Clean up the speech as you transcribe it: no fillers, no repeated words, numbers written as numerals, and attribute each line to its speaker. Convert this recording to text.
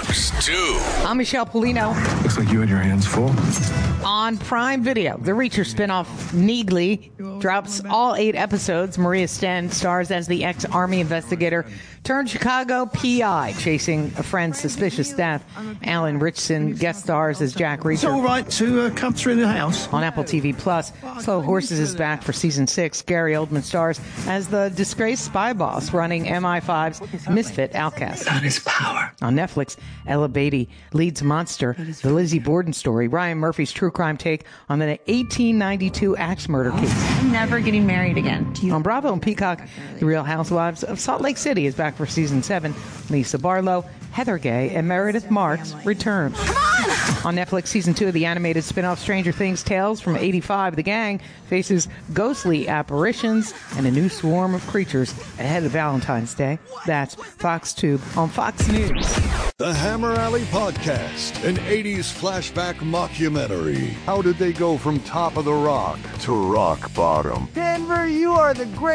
Speaker 1: Fox 2.
Speaker 2: I'm Michelle Polino.
Speaker 3: Looks like you had your hands full.
Speaker 2: On Prime Video, the Reacher spinoff Needly drops all 8 episodes. Maria Sten stars as the ex-Army investigator turned Chicago PI chasing a friend's suspicious death. Alan Ritchson guest stars as Jack Reacher.
Speaker 4: It's all right to come through the house.
Speaker 2: On Apple TV Plus, Slow Horses is back for season 6. Gary Oldman stars as the disgraced spy boss running MI5's misfit outcast.
Speaker 4: That is power.
Speaker 2: On Netflix, Ella Beatty leads Monster, the Lizzie Borden story. Ryan Murphy's true crime take on the 1892 axe murder case.
Speaker 5: I'm never getting married again.
Speaker 2: On Bravo and Peacock, The Real Housewives of Salt Lake City is back for season 7. Lisa Barlow, Heather Gay, and Meredith Marks return.
Speaker 5: Come on!
Speaker 2: On Netflix, season 2 of the animated spin-off Stranger Things Tales from '85, the gang faces ghostly apparitions and a new swarm of creatures ahead of Valentine's Day. That's Fox Tube on Fox News.
Speaker 6: The Hammer Alley Podcast, an 80s flashback mockumentary. How did they go from top of the rock to rock bottom?
Speaker 7: Denver, you are the great.